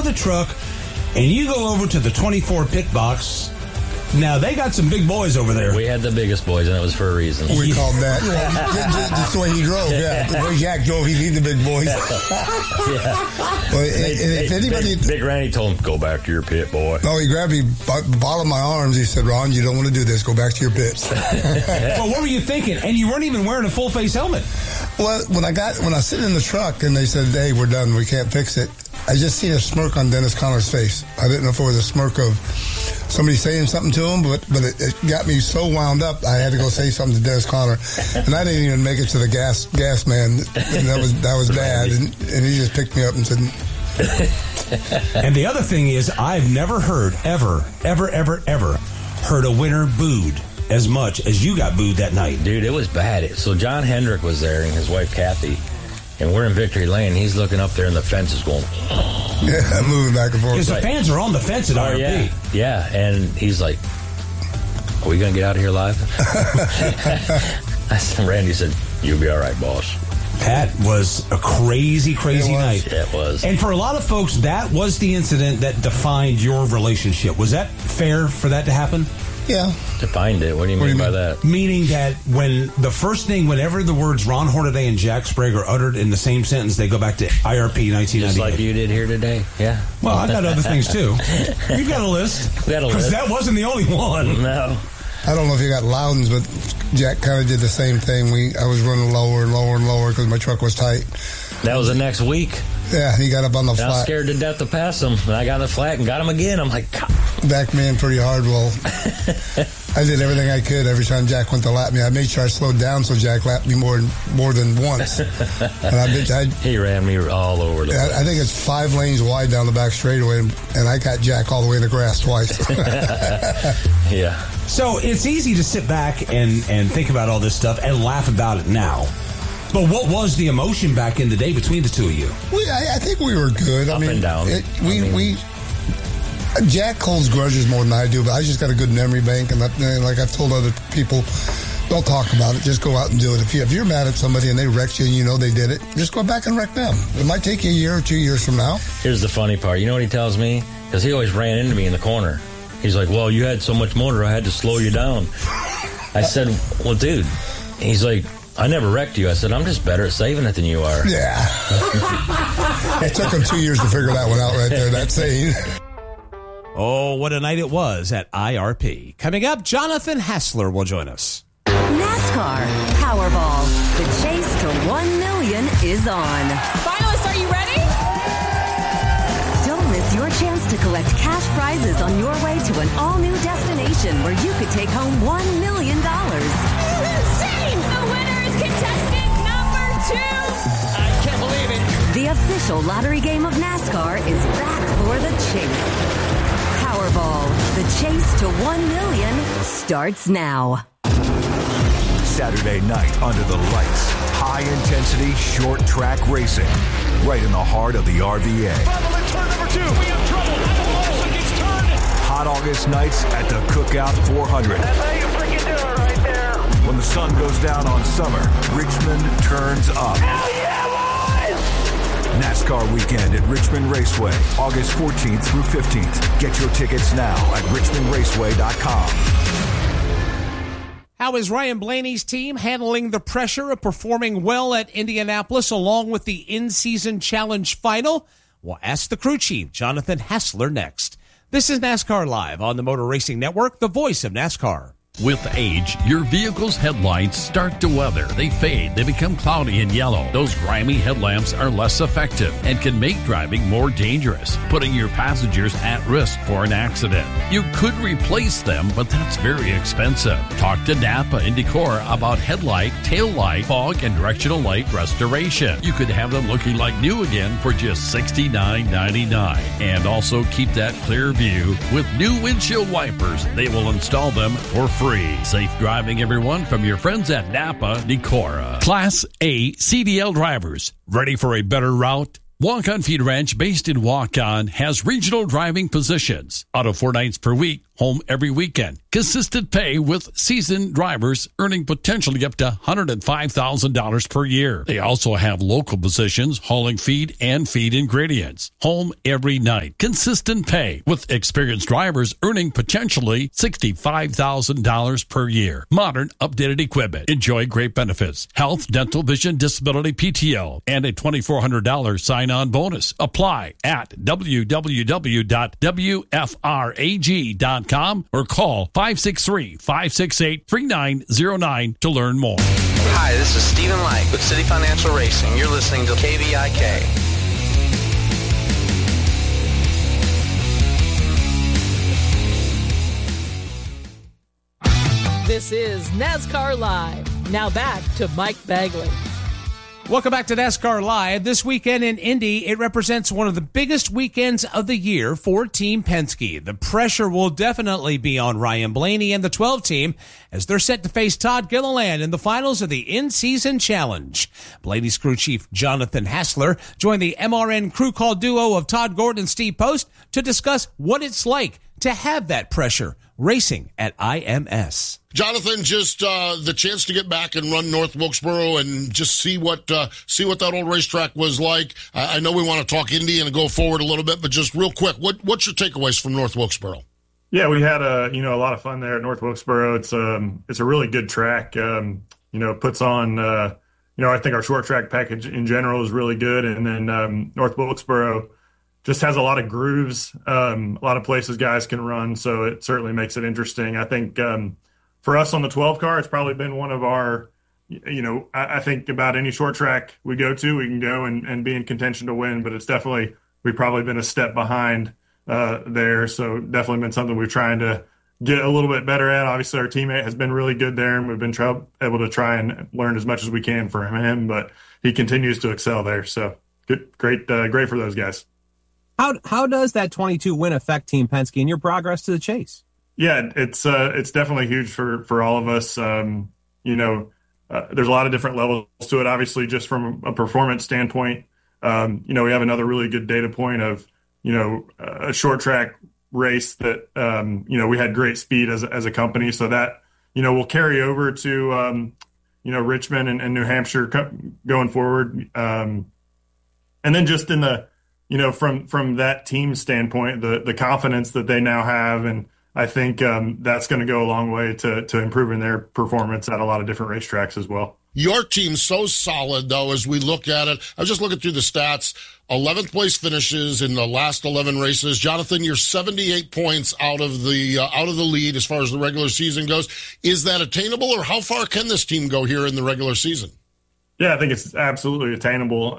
of the truck and you go over to the 24 pit box. Now, they got some big boys over there. We had the biggest boys, and it was for a reason. We called that. That's the way he drove, yeah. The way Jack drove, he'd leave the big boys. Well, if anybody... Big Randy told him, go back to your pit, boy. No, he grabbed me by the bottom of my arms. He said, Ron, you don't want to do this. Go back to your pits. Well, what were you thinking? And you weren't even wearing a full-face helmet. Well, when I was sitting in the truck, and they said, hey, we're done. We can't fix it. I just seen a smirk on Dennis Conner's face. I didn't know if it was a smirk of somebody saying something to him, but it got me so wound up, I had to go say something to Dennis Conner. And I didn't even make it to the gas man. And that was bad. And he just picked me up and said... And the other thing is, I've never heard, ever heard a winner booed as much as you got booed that night. Dude, it was bad. So John Hendrick was there and his wife Kathy, and we're in Victory Lane. He's looking up there and the fence is going... Yeah, moving back and forth. Because the fans are on the fence at IRP. Yeah, and he's like, are we going to get out of here live? Randy said, you'll be all right, boss. That was a crazy night. Yeah, it was. And for a lot of folks, that was the incident that defined your relationship. Was that fair for that to happen? Yeah. Defined it. What do you mean by that? Meaning that whenever the words Ron Hornaday and Jack Sprague are uttered in the same sentence, they go back to IRP 1998. Just like you did here today. Yeah. Well, I got other things too. You've got a list. We got a list. Because that wasn't the only one. No. I don't know if you got Loudons, but Jack kind of did the same thing. I was running lower and lower and lower because my truck was tight. That was the next week. Yeah, he got up on the flat. I was scared to death to pass him. And I got on the flat and got him again. I'm like, God. Back man pretty hard. Well, I did everything I could every time Jack went to lap me. I made sure I slowed down so Jack lapped me more than once. And he ran me all over the place. I think it's 5 lanes wide down the back straightaway, and I got Jack all the way in the grass twice. Yeah. So it's easy to sit back and think about all this stuff and laugh about it now. But what was the emotion back in the day between the two of you? I think we were good. Up and down. Jack holds grudges more than I do, but I just got a good memory bank, and like I've told other people, don't talk about it. Just go out and do it. If you're mad at somebody and they wrecked you and you know they did it, just go back and wreck them. It might take you a year or 2 years from now. Here's the funny part. You know what he tells me? Because he always ran into me in the corner. He's like, well, you had so much motor, I had to slow you down. I said, well, dude. He's like, I never wrecked you. I said, I'm just better at saving it than you are. Yeah. It took him 2 years to figure that one out right there, that saying. Oh, what a night it was at IRP. Coming up, Jonathan Hassler will join us. NASCAR Powerball. The chase to $1 million is on. Finalists, are you ready? Don't miss your chance to collect cash prizes on your way to an all-new destination where you could take home $1 million. Insane! The winner is contestant number 2. I can't believe it. The official lottery game of NASCAR is back for the chase. Powerball. The chase to $1 million starts now. Saturday night under the lights. High-intensity, short-track racing. Right in the heart of the RVA. Trouble in turn number 2. We have trouble. Olsen gets turned. Hot August nights at the Cookout 400. That's how you freaking do it right there. When the sun goes down on summer, Richmond turns up. Hell yeah, boys! NASCAR weekend at Richmond Raceway, August 14th through 15th. Get your tickets now at richmondraceway.com. How is Ryan Blaney's team handling the pressure of performing well at Indianapolis along with the in-season challenge final? We'll ask the crew chief, Jonathan Hassler, next. This is NASCAR Live on the Motor Racing Network, the voice of NASCAR. With age, your vehicle's headlights start to weather. They fade. They become cloudy and yellow. Those grimy headlamps are less effective and can make driving more dangerous, putting your passengers at risk for an accident. You could replace them, but that's very expensive. Talk to Napa and Decorah about headlight, tail light, fog, and directional light restoration. You could have them looking like new again for just $69.99. And also keep that clear view with new windshield wipers. They will install them for free. Safe driving, everyone, from your friends at Napa Decorah. Class A CDL drivers, ready for a better route? Walk-On Feed Ranch, based in Walk-On, has regional driving positions. Out of 4 nights per week, home every weekend. Consistent pay with seasoned drivers earning potentially up to $105,000 per year. They also have local positions hauling feed and feed ingredients. Home every night. Consistent pay with experienced drivers earning potentially $65,000 per year. Modern, updated equipment. Enjoy great benefits. Health, dental, vision, disability, PTO, and a $2,400 sign-on bonus. Apply at www.wfrag.com or call 563-568-3909 to learn more. Hi, this is Stephen Light with City Financial Racing. You're listening to KVIK. This is NASCAR Live. Now back to Mike Bagley. Welcome back to NASCAR Live. This weekend in Indy, it represents one of the biggest weekends of the year for Team Penske. The pressure will definitely be on Ryan Blaney and the 12 team as they're set to face Todd Gilliland in the finals of the in-season challenge. Blaney's crew chief Jonathan Hassler joined the MRN crew call duo of Todd Gordon and Steve Post to discuss what it's like to have that pressure racing at IMS. Jonathan, just the chance to get back and run North Wilkesboro and just see what that old racetrack was like. I know we want to talk Indy and go forward a little bit, but just real quick, what's your takeaways from North Wilkesboro? Yeah, we had a lot of fun there at North Wilkesboro. It's a really good track. It puts on I think our short track package in general is really good, and then North Wilkesboro just has a lot of grooves, a lot of places guys can run, so it certainly makes it interesting. I think for us on the 12 car, it's probably been one of our, I think about any short track we go to, we can go and be in contention to win, but it's definitely, we've probably been a step behind there, so definitely been something we're trying to get a little bit better at. Obviously, our teammate has been really good there, and we've been able to try and learn as much as we can from him, but he continues to excel there, so great for those guys. How does that 22 win affect Team Penske and your progress to the chase? Yeah, it's definitely huge for all of us. There's a lot of different levels to it. Obviously, just from a performance standpoint, we have another really good data point of, a short track race that, we had great speed as a company. So that, will carry over to, Richmond and New Hampshire going forward. And then just in the, from that team standpoint, the confidence that they now have, and I think that's going to go a long way to improving their performance at a lot of different racetracks as well. Your team's so solid, though, as we look at it. I was just looking through the stats. 11th place finishes in the last 11 races. Jonathan, you're 78 points out of the lead as far as the regular season goes. Is that attainable, or how far can this team go here in the regular season? Yeah, I think it's absolutely attainable.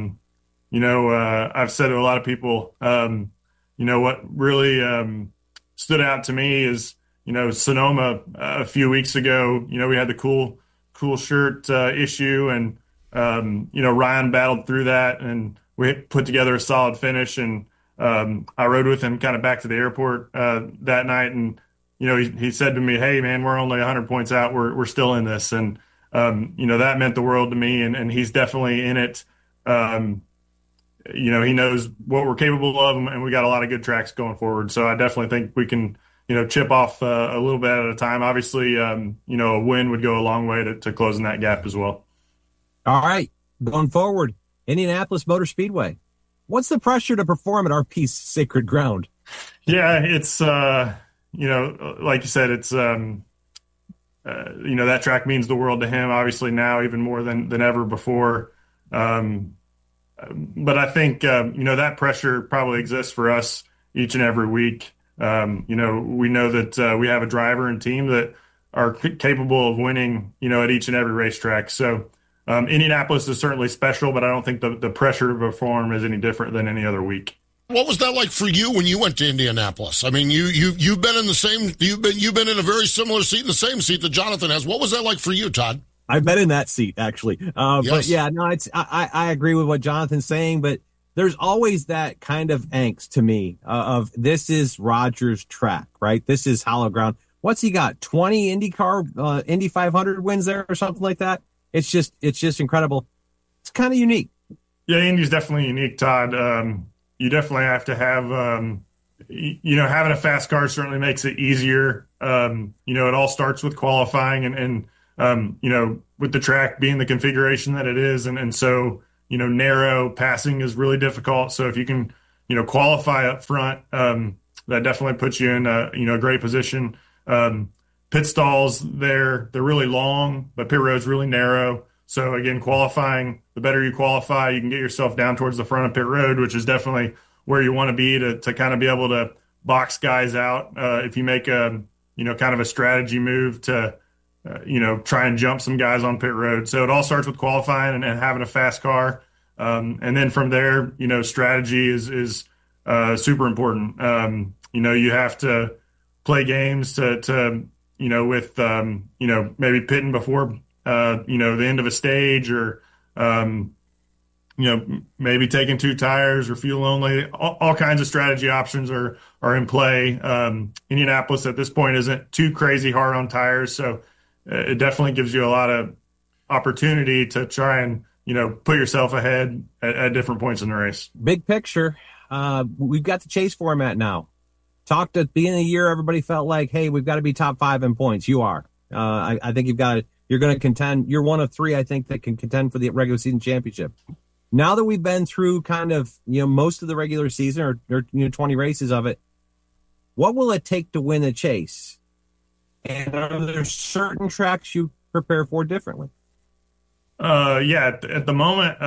I've said to a lot of people, what really stood out to me is, Sonoma a few weeks ago, we had the cool shirt issue, and, Ryan battled through that, and we put together a solid finish, and I rode with him kind of back to the airport that night, and, he said to me, "Hey, man, we're only 100 points out. We're still in this." And, that meant the world to me, and he's definitely in it. He knows what we're capable of, and we got a lot of good tracks going forward. So I definitely think we can, chip off a little bit at a time. Obviously, a win would go a long way to closing that gap as well. All right, going forward, Indianapolis Motor Speedway. What's the pressure to perform at our piece sacred ground? Yeah, it's, like you said, it's, that track means the world to him, obviously now even more than ever before. But I think, that pressure probably exists for us each and every week. We know that we have a driver and team that are capable of winning, at each and every racetrack. So Indianapolis is certainly special, but I don't think the pressure to perform is any different than any other week. What was that like for you when you went to Indianapolis? I mean, you've been in you've been in a very similar seat, in the same seat that Jonathan has. What was that like for you, Todd? I've been in that seat, actually. Yes. But yeah, no, I agree with what Jonathan's saying, but there's always that kind of angst to me of this is Rogers' track, right? This is hollow ground. What's he got? 20 Indy 500 wins there or something like that? It's just incredible. It's kind of unique. Yeah, Indy's definitely unique, Todd. You definitely have to have, having a fast car certainly makes it easier. It all starts with qualifying and with the track being the configuration that it is. And so, narrow passing is really difficult. So if you can, qualify up front, that definitely puts you in a great position. Pit stalls, they're really long, but pit road's really narrow. So again, qualifying, the better you qualify, you can get yourself down towards the front of pit road, which is definitely where you want to be to kind of be able to box guys out. If you make a, kind of a strategy move to, try and jump some guys on pit road. So it all starts with qualifying and having a fast car. And then from there, strategy is super important. You have to play games to with, maybe pitting before, the end of a stage or, maybe taking 2 tires or fuel only. All kinds of strategy options are in play. Indianapolis at this point isn't too crazy hard on tires, so it definitely gives you a lot of opportunity to try and, put yourself ahead at different points in the race. Big picture, we've got the chase format now. Talked at the beginning of the year, everybody felt like, hey, we've got to be top 5 in points. You are. I think you're going to contend. You're one of 3, I think, that can contend for the regular season championship. Now that we've been through kind of, most of the regular season or 20 races of it, what will it take to win the chase? And are there certain tracks you prepare for differently? At the moment,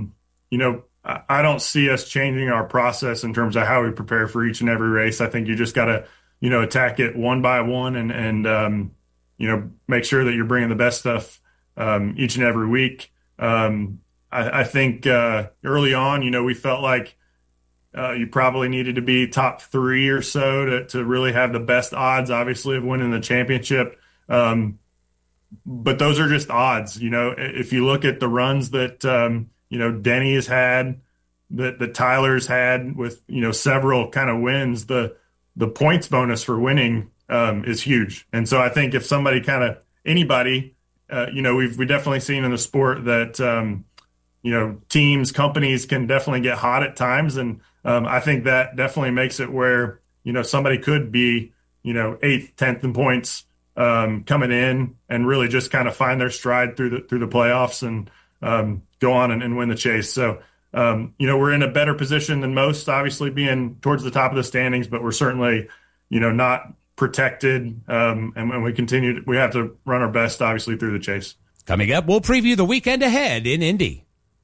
I don't see us changing our process in terms of how we prepare for each and every race. I think you just got to, attack it one by one and make sure that you're bringing the best stuff each and every week. I think early on, we felt like you probably needed to be top 3 or so to really have the best odds, obviously, of winning the championship. But those are just odds. If you look at the runs that, Denny has had, that Tyler's had with, several kind of wins, the points bonus for winning is huge. And so I think if anybody, we've definitely seen in the sport that, teams, companies can definitely get hot at times. And I think that definitely makes it where, somebody could be, 8th, 10th in points coming in and really just kind of find their stride through the playoffs and go on and win the chase. So, we're in a better position than most, obviously being towards the top of the standings, but we're certainly, not protected. And we have to run our best, obviously, through the chase. Coming up, we'll preview the weekend ahead in Indy.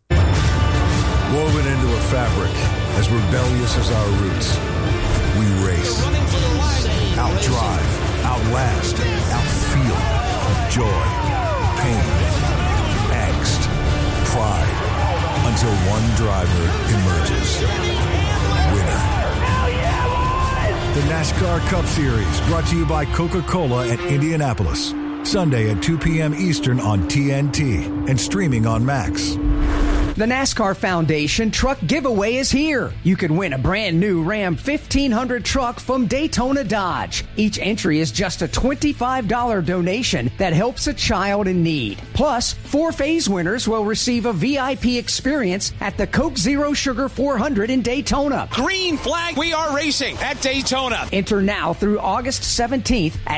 Woven into a fabric, as rebellious as our roots, we race, outdrive, outlast, outfeel, joy, pain, angst, pride, until one driver emerges winner. The NASCAR Cup Series, brought to you by Coca-Cola at Indianapolis. Sunday at 2 p.m. Eastern on TNT and streaming on Max. The NASCAR Foundation Truck Giveaway is here. You can win a brand new Ram 1500 truck from Daytona Dodge. Each entry is just a $25 donation that helps a child in need. Plus, 4 phase winners will receive a VIP experience at the Coke Zero Sugar 400 in Daytona. Green flag, we are racing at Daytona. Enter now through August 17th at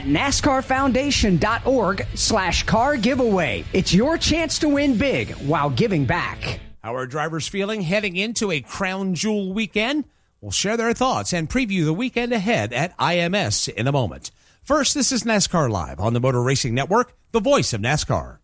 NASCARFoundation.org/car giveaway. It's your chance to win big while giving back. How are drivers feeling heading into a crown jewel weekend? We'll share their thoughts and preview the weekend ahead at IMS in a moment. First, this is NASCAR Live on the Motor Racing Network, the voice of NASCAR.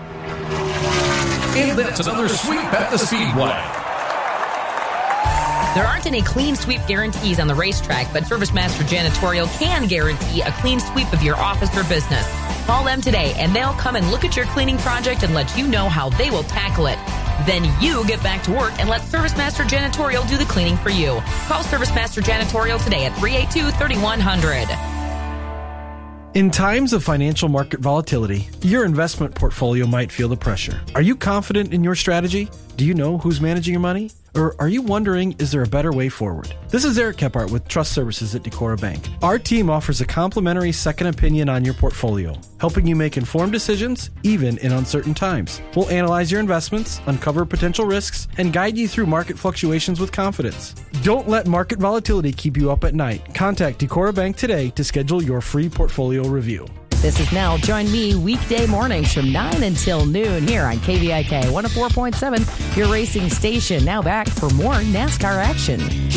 And that's another sweep at the Speedway. There aren't any clean sweep guarantees on the racetrack, but ServiceMaster Janitorial can guarantee a clean sweep of your office or business. Call them today, and they'll come and look at your cleaning project and let you know how they will tackle it. Then you get back to work and let ServiceMaster Janitorial do the cleaning for you. Call ServiceMaster Janitorial today at 382-3100. In times of financial market volatility, your investment portfolio might feel the pressure. Are you confident in your strategy? Do you know who's managing your money? Or are you wondering, is there a better way forward? This is Eric Kephart with Trust Services at Decorah Bank. Our team offers a complimentary second opinion on your portfolio, helping you make informed decisions even in uncertain times. We'll analyze your investments, uncover potential risks, and guide you through market fluctuations with confidence. Don't let market volatility keep you up at night. Contact Decorah Bank today to schedule your free portfolio review. This is Nell. Join me weekday mornings from 9 until noon here on KVIK 104.7, your racing station. Now back for more NASCAR action.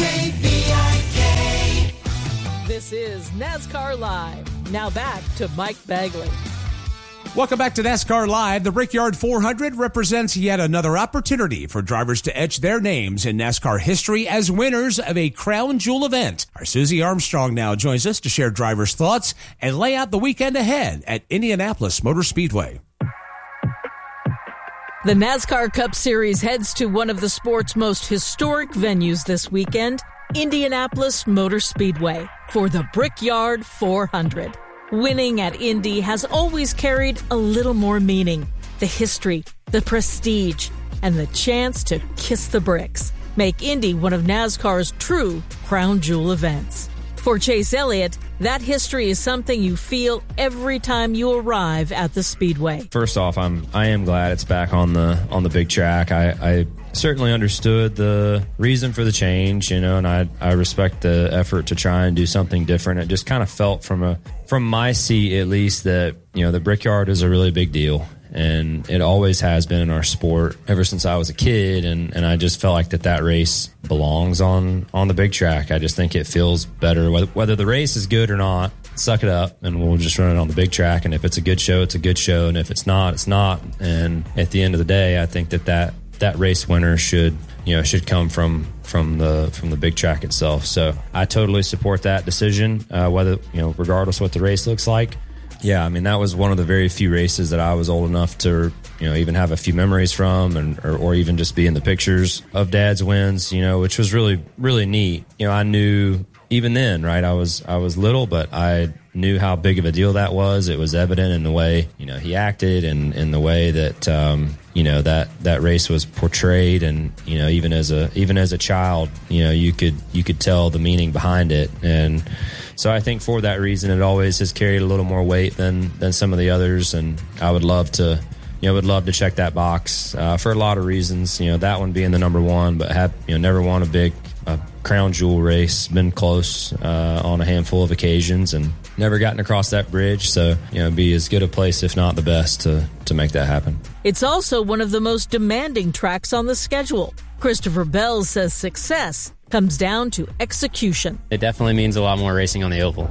KVIK. This is NASCAR Live. Now back to Mike Bagley. Welcome back to NASCAR Live. The Brickyard 400 represents yet another opportunity for drivers to etch their names in NASCAR history as winners of a crown jewel event. Our Susie Armstrong now joins us to share drivers' thoughts and lay out the weekend ahead at Indianapolis Motor Speedway. The NASCAR Cup Series heads to one of the sport's most historic venues this weekend, Indianapolis Motor Speedway, for the Brickyard 400. Winning at Indy has always carried a little more meaning. The history, the prestige, and the chance to kiss the bricks make Indy one of NASCAR's true crown jewel events. For Chase Elliott, that history is something you feel every time you arrive at the Speedway. First off, I am glad it's back on the big track. I certainly understood the reason for the change, and I respect the effort to try and do something different. It just kind of felt from my seat at least that the Brickyard is a really big deal. And it always has been in our sport ever since I was a kid, and I just felt like that race belongs on the big track. I just think it feels better. Whether the race is good or not, suck it up, and we'll just run it on the big track. And if it's a good show, it's a good show, and if it's not, it's not. And at the end of the day, I think that race winner should come from the big track itself. So I totally support that decision, regardless of what the race looks like. Yeah, I mean, that was one of the very few races that I was old enough to, even have a few memories from, or even just be in the pictures of Dad's wins, which was really, really neat. I knew even then, right? I was little, but I knew how big of a deal that was. It was evident in the way, he acted, and in the way that, that race was portrayed, and even as a child, you could tell the meaning behind it. And so I think for that reason, it always has carried a little more weight than some of the others, and I would love to check that box for a lot of reasons. That one being the number one, but never won a big crown jewel race. Been close on a handful of occasions, and never gotten across that bridge. So be as good a place, if not the best, to make that happen. It's also one of the most demanding tracks on the schedule. Christopher Bell says success comes down to execution. It definitely means a lot more racing on the oval.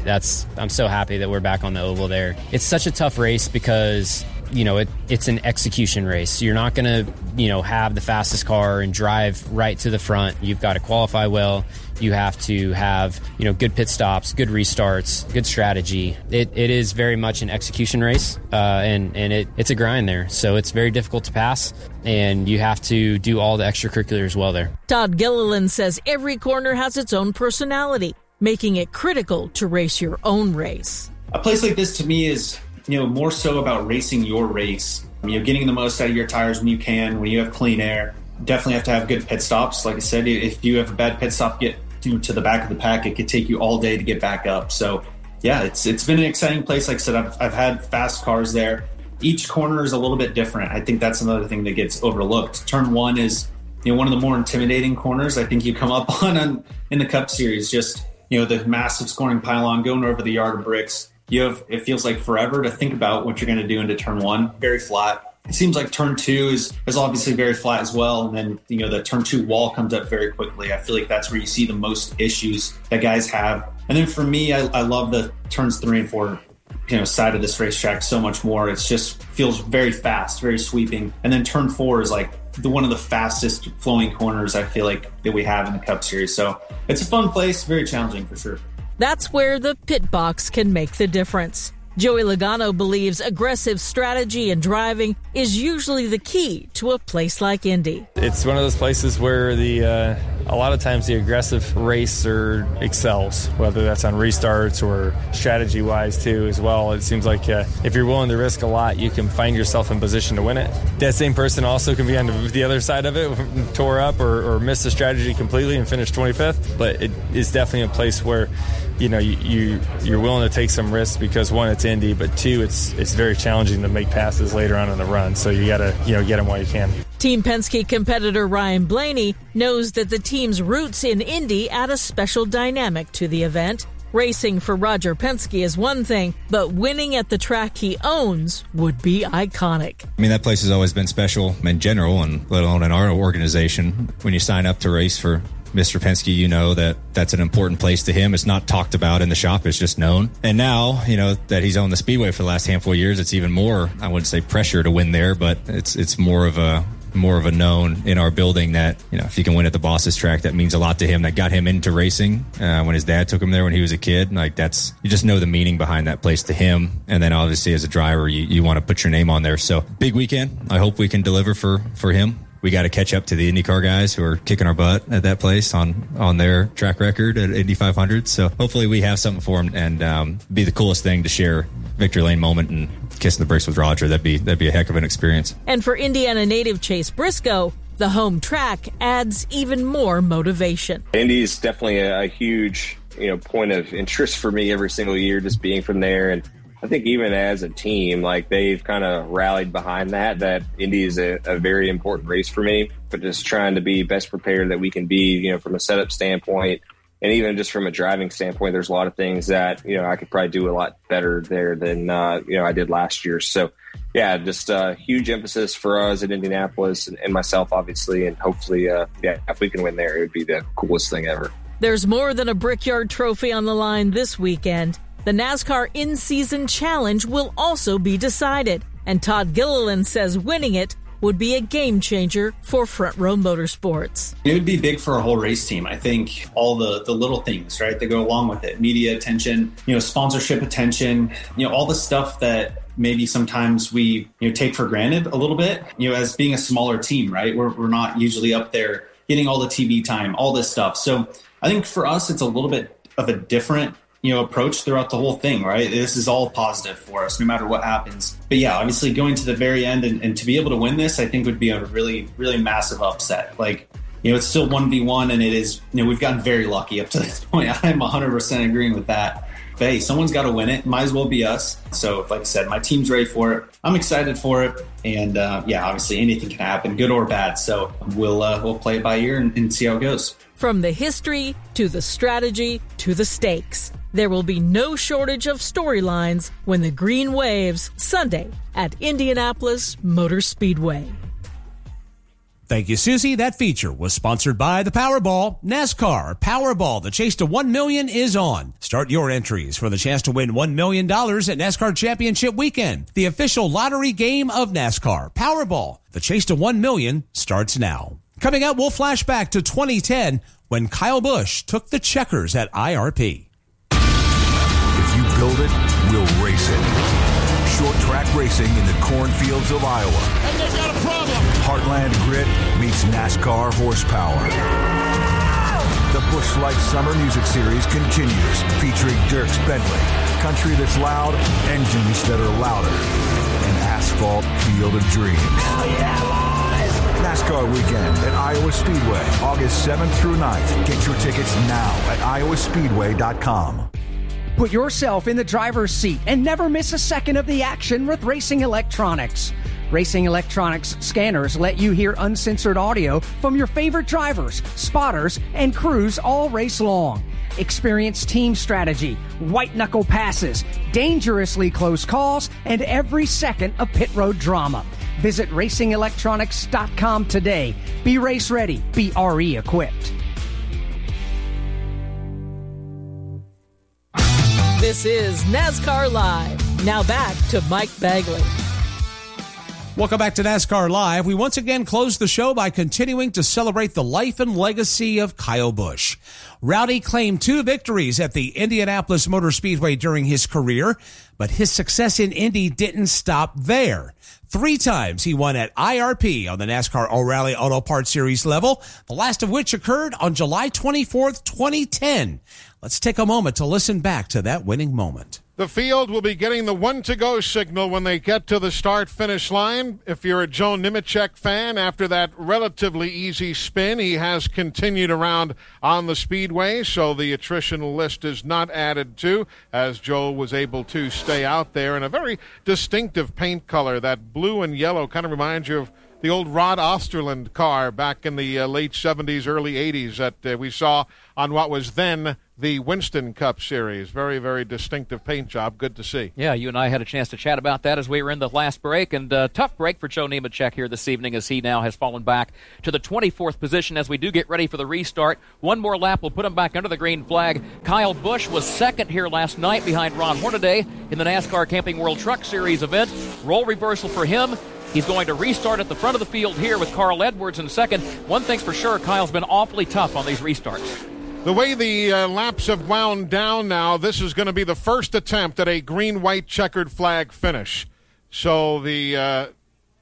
I'm so happy that we're back on the oval there. It's such a tough race because it's an execution race. You're not going to have the fastest car and drive right to the front. You've got to qualify well. You have to have good pit stops, good restarts, good strategy. It is very much an execution race, and it's a grind there. So it's very difficult to pass, and you have to do all the extracurriculars well there. Todd Gilliland says every corner has its own personality, making it critical to race your own race. A place like this to me is more so about racing your race. Getting the most out of your tires when you can, when you have clean air. Definitely have to have good pit stops. Like I said, if you have a bad pit stop, get to the back of the pack, it could take you all day to get back up. So yeah, it's been an exciting place. Like I said, I've had fast cars there. Each corner is a little bit different. I think that's another thing that gets overlooked. Turn one is one of the more intimidating corners I think you come up on in the Cup Series. Just the massive scoring pylon going over the yard of bricks. It feels like forever to think about what you're going to do into turn one. Very flat. It seems like turn two is obviously very flat as well. And then, the turn two wall comes up very quickly. I feel like that's where you see the most issues that guys have. And then for me, I love the turns 3 and 4, side of this racetrack so much more. It just feels very fast, very sweeping. And then turn 4 is like one of the fastest flowing corners I feel like that we have in the Cup Series. So it's a fun place, very challenging for sure. That's where the pit box can make the difference. Joey Logano believes aggressive strategy and driving is usually the key to a place like Indy. It's one of those places where the a lot of times the aggressive racer excels, whether that's on restarts or strategy-wise too as well. It seems like if you're willing to risk a lot, you can find yourself in position to win it. That same person also can be on the other side of it, tore up or miss the strategy completely and finish 25th. But it is definitely a place where you're willing to take some risks because, one, it's Indy, but two, it's very challenging to make passes later on in the run. So you got to get them while you can. Team Penske competitor Ryan Blaney knows that the team's roots in Indy add a special dynamic to the event. Racing for Roger Penske is one thing, but winning at the track he owns would be iconic. I mean, that place has always been special in general, and let alone in our organization. When you sign up to race for Mr. Penske, you know that that's an important place to him. It's not talked about in the shop. It's just known. And now, that he's owned the Speedway for the last handful of years, it's even more, I wouldn't say pressure to win there, but it's more of a known in our building that, if you can win at the boss's track, that means a lot to him. That got him into racing when his dad took him there when he was a kid. You just know the meaning behind that place to him. And then obviously as a driver, you want to put your name on there. So big weekend. I hope we can deliver for him. We got to catch up to the IndyCar guys who are kicking our butt at that place on their track record at Indy 500. So hopefully we have something for him and be the coolest thing to share victory lane moment and kissing the bricks with Roger. That'd be a heck of an experience. And for Indiana native Chase Briscoe, the home track adds even more motivation. Indy is definitely a huge point of interest for me every single year, just being from there. And I think even as a team, they've kind of rallied behind that Indy is a very important race for me, but just trying to be best prepared that we can be, from a setup standpoint. And even just from a driving standpoint, there's a lot of things that, I could probably do a lot better there than, I did last year. So, yeah, just a huge emphasis for us at Indianapolis and myself, obviously. And hopefully, if we can win there, it would be the coolest thing ever. There's more than a Brickyard trophy on the line this weekend. The NASCAR In-Season Challenge will also be decided. And Todd Gilliland says winning it would be a game changer for Front Row Motorsports. It would be big for a whole race team. I think all the little things, right, that go along with it. Media attention, sponsorship attention, all the stuff that maybe sometimes we take for granted a little bit, as being a smaller team, right? We're not usually up there getting all the TV time, all this stuff. So I think for us, it's a little bit of a different approach throughout the whole thing, right? This is all positive for us, no matter what happens. But yeah, obviously going to the very end and to be able to win this, I think would be a really, really massive upset. It's still 1v1 and it is, we've gotten very lucky up to this point. I'm 100% agreeing with that. But hey, someone's got to win it. Might as well be us. So like I said, my team's ready for it. I'm excited for it. And obviously anything can happen, good or bad. So we'll play it by ear and see how it goes. From the history to the strategy to the stakes, there will be no shortage of storylines when the green waves Sunday at Indianapolis Motor Speedway. Thank you, Susie. That feature was sponsored by the Powerball. NASCAR Powerball. The chase to $1 million is on. Start your entries for the chance to win $1 million at NASCAR Championship Weekend, the official lottery game of NASCAR. Powerball. The chase to $1 million starts now. Coming up, we'll flash back to 2010 when Kyle Busch took the checkers at IRP. If you build it, we'll race it. Short track racing in the cornfields of Iowa. And they've got a problem. Heartland grit meets NASCAR horsepower. The Busch Light Summer Music Series continues, featuring Dierks Bentley, country that's loud, engines that are louder, an asphalt field of dreams. NASCAR Weekend at Iowa Speedway, August 7th through 9th. Get your tickets now at iowaspeedway.com. Put yourself in the driver's seat and never miss a second of the action with Racing Electronics. Racing Electronics scanners let you hear uncensored audio from your favorite drivers, spotters, and crews all race long. Experience team strategy, white-knuckle passes, dangerously close calls, and every second of pit road drama. Visit RacingElectronics.com today. Be race ready. Be RE equipped. This is NASCAR Live. Now back to Mike Bagley. Welcome back to NASCAR Live. We once again close the show by continuing to celebrate the life and legacy of Kyle Busch. Rowdy claimed 2 victories at the Indianapolis Motor Speedway during his career, but his success in Indy didn't stop there. 3 times he won at IRP on the NASCAR O'Reilly Auto Parts Series level, the last of which occurred on July 24th, 2010. Let's take a moment to listen back to that winning moment. The field will be getting the 1-to-go signal when they get to the start-finish line. If you're a Joe Nemechek fan, after that relatively easy spin, he has continued around on the speedway, so the attrition list is not added to, as Joe was able to stay out there in a very distinctive paint color. That blue and yellow kind of reminds you of the old Rod Osterland car back in the late 70s, early 80s that we saw on what was then the Winston Cup Series. Very, very distinctive paint job. Good to see. Yeah, you and I had a chance to chat about that as we were in the last break, and tough break for Joe Nemechek here this evening as he now has fallen back to the 24th position as we do get ready for the restart. One more lap will put him back under the green flag. Kyle Busch was second here last night behind Ron Hornaday in the NASCAR Camping World Truck Series event. Role reversal for him. He's going to restart at the front of the field here with Carl Edwards in second. One thing's for sure, Kyle's been awfully tough on these restarts. The way the laps have wound down now, this is going to be the first attempt at a green-white checkered flag finish. So the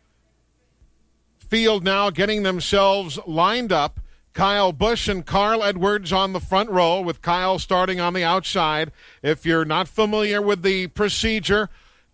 field now getting themselves lined up. Kyle Busch and Carl Edwards on the front row, with Kyle starting on the outside. If you're not familiar with the procedure,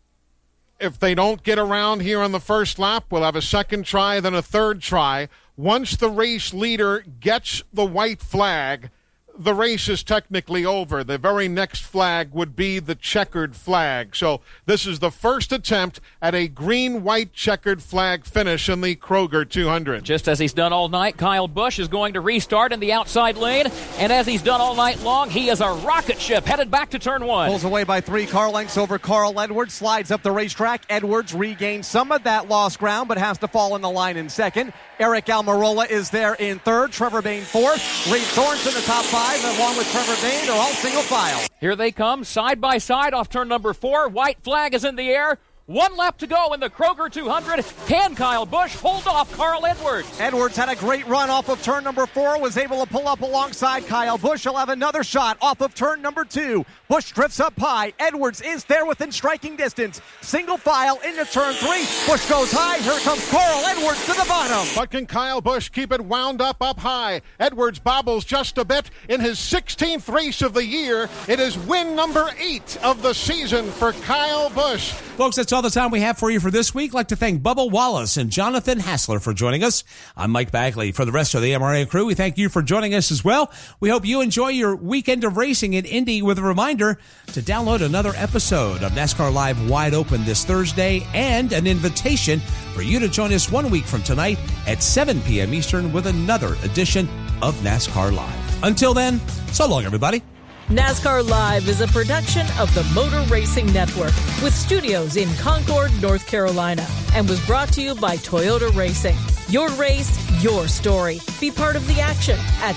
if they don't get around here on the first lap, we'll have a second try, then a third try. Once the race leader gets the white flag, the race is technically over. The very next flag would be the checkered flag. So this is the first attempt at a green-white checkered flag finish in the Kroger 200. Just as he's done all night, Kyle Busch is going to restart in the outside lane. And as he's done all night long, he is a rocket ship headed back to turn 1. Pulls away by 3 car lengths over Carl Edwards, slides up the racetrack. Edwards regains some of that lost ground, but has to fall in the line in second. Eric Almirola is there in third. Trevor Bayne fourth. Reed Thornton in the top 5, along with Trevor Bayne. They're all single file. Here they come, side by side off turn number 4. White flag is in the air. 1 lap to go in the Kroger 200. Can Kyle Busch hold off Carl Edwards? Edwards had a great run off of turn number 4, was able to pull up alongside Kyle Busch. He'll have another shot off of turn number 2. Busch drifts up high. Edwards is there within striking distance. Single file into turn 3. Busch goes high. Here comes Carl Edwards to the bottom. But can Kyle Busch keep it wound up high? Edwards bobbles just a bit in his 16th race of the year. It is win number 8 of the season for Kyle Busch. Folks, that's all the time we have for you for this week. I'd like to thank Bubba Wallace and Jonathan Hassler for joining us. I'm Mike Bagley. For the rest of the MRA crew, we thank you for joining us as well. We hope you enjoy your weekend of racing in Indy, with a reminder to download another episode of NASCAR Live Wide Open this Thursday, and an invitation for you to join us 1 week from tonight at 7 p.m. Eastern with another edition of NASCAR Live. Until then, so long, everybody. NASCAR Live is a production of the Motor Racing Network with studios in Concord, North Carolina, and was brought to you by Toyota Racing. Your race, your story. Be part of the action at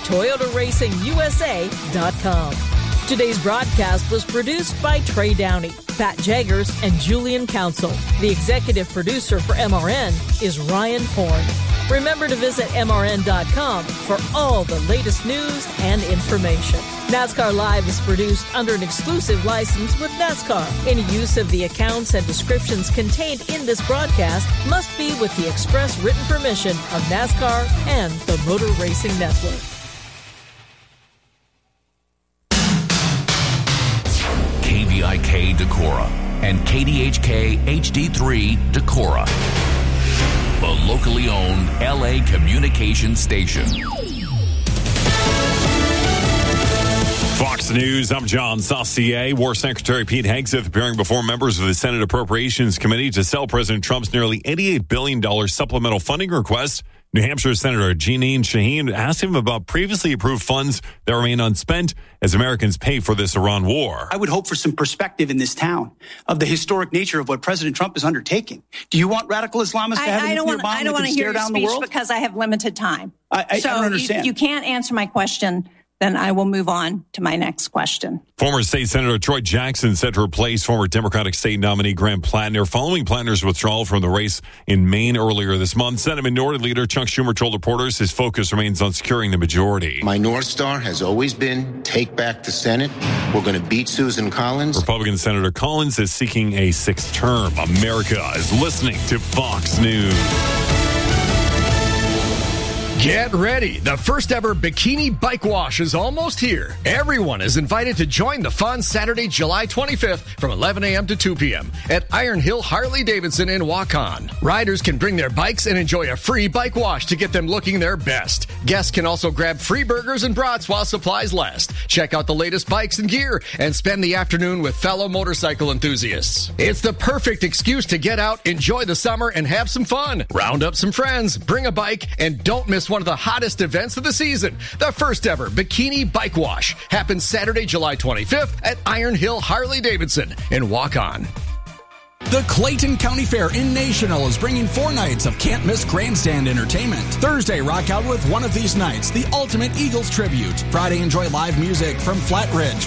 ToyotaRacingUSA.com. Today's broadcast was produced by Trey Downey, Pat Jaggers, and Julian Council. The executive producer for MRN is Ryan Horn. Remember to visit MRN.com for all the latest news and information. NASCAR Live is produced under an exclusive license with NASCAR. Any use of the accounts and descriptions contained in this broadcast must be with the express written permission of NASCAR and the Motor Racing Network. KVIK Decorah and KDHK HD3 Decorah, the locally owned LA communication station. Fox News, I'm John Saucier. War Secretary Pete Hegseth appearing before members of the Senate Appropriations Committee to sell President Trump's nearly $88 billion supplemental funding request. New Hampshire Senator Jeanine Shaheen asked him about previously approved funds that remain unspent as Americans pay for this Iran war. I would hope for some perspective in this town of the historic nature of what President Trump is undertaking. Do you want radical Islamists to have a nuclear bomb I don't want to hear your speech because I have limited time. I don't understand. You can't answer my question then I will move on to my next question. Former State Senator Troy Jackson set to replace former Democratic state nominee Graham Plattner following Plattner's withdrawal from the race in Maine earlier this month. Senate Minority Leader Chuck Schumer told reporters his focus remains on securing the majority. My North Star has always been take back the Senate. We're going to beat Susan Collins. Republican Senator Collins is seeking a sixth term. America is listening to Fox News. Get ready. The first ever Bikini Bike Wash is almost here. Everyone is invited to join the fun Saturday, July 25th from 11 a.m. to 2 p.m. at Iron Hill Harley-Davidson in Waukon. Riders can bring their bikes and enjoy a free bike wash to get them looking their best. Guests can also grab free burgers and brats while supplies last. Check out the latest bikes and gear and spend the afternoon with fellow motorcycle enthusiasts. It's the perfect excuse to get out, enjoy the summer, and have some fun. Round up some friends, bring a bike, and don't miss one of the hottest events of the season. The first ever Bikini Bike Wash happens Saturday, July 25th at Iron Hill Harley-Davidson in Waukon. The Clayton County Fair in National is bringing 4 nights of can't-miss grandstand entertainment. Thursday, rock out with one of these nights, the Ultimate Eagles Tribute. Friday, enjoy live music from Flat Ridge,